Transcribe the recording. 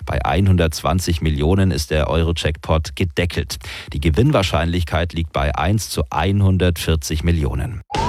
Bei 120 Millionen ist der Euro-Jackpot gedeckelt. Die Gewinnwahrscheinlichkeit liegt bei 1 zu 140 Millionen.